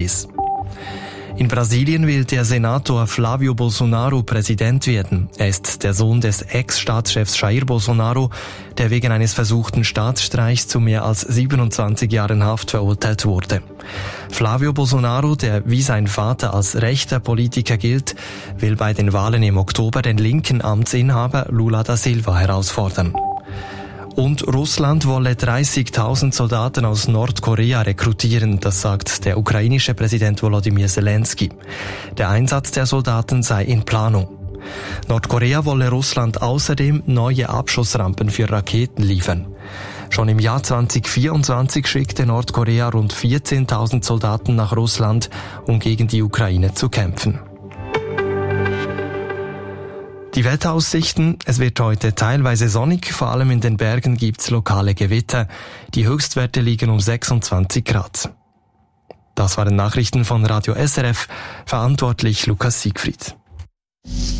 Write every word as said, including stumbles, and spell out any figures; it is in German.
Paris. In Brasilien will der Senator Flávio Bolsonaro Präsident werden. Er ist der Sohn des Ex-Staatschefs Jair Bolsonaro, der wegen eines versuchten Staatsstreichs zu mehr als siebenundzwanzig Jahren Haft verurteilt wurde. Flávio Bolsonaro, der wie sein Vater als rechter Politiker gilt, will bei den Wahlen im Oktober den linken Amtsinhaber Lula da Silva herausfordern. Und Russland wolle dreißigtausend Soldaten aus Nordkorea rekrutieren, das sagt der ukrainische Präsident Volodymyr Zelensky. Der Einsatz der Soldaten sei in Planung. Nordkorea wolle Russland außerdem neue Abschussrampen für Raketen liefern. Schon im Jahr zweitausendvierundzwanzig schickte Nordkorea rund vierzehntausend Soldaten nach Russland, um gegen die Ukraine zu kämpfen. Die Wetteraussichten: Es wird heute teilweise sonnig, vor allem in den Bergen gibt's lokale Gewitter. Die Höchstwerte liegen um sechsundzwanzig Grad. Das waren Nachrichten von Radio S R F, verantwortlich Lukas Siegfried.